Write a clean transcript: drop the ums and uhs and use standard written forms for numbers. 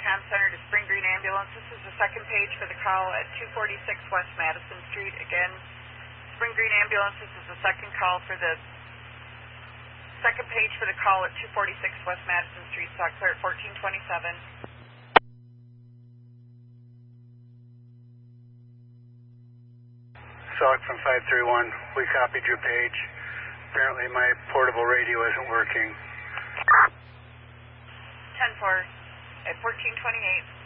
Telecom Center to Spring Green Ambulance. This is the second page for the call at 246 West Madison Street. Again, Spring Green Ambulance, this is the second call for the second page for the call at 246 West Madison Street. Saw clear at 1427. Saw it from 531. We copied your page. Apparently my portable radio isn't working. 10-4 at 1428.